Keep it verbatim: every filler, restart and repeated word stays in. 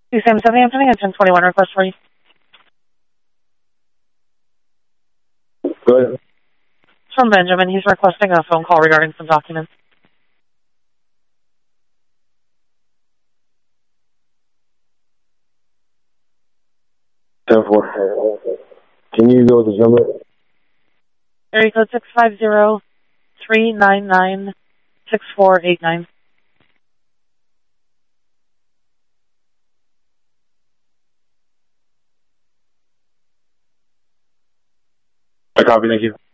two seven seven, I'm sending a ten twenty-one request for you. Go ahead. It's from Benjamin. He's requesting a phone call regarding some documents. ten four. Can you go with this number? Area code six five zero, three nine nine, six four eight nine. I copy, thank you.